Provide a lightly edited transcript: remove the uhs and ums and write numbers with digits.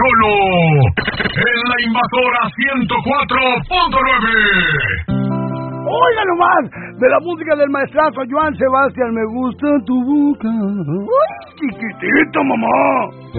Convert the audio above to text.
solo en la Invasora 104.9. Oiga nomás, de la música del maestrazo Joan Sebastián, me gusta tu boca. ¡Uy, chiquitito, mamá!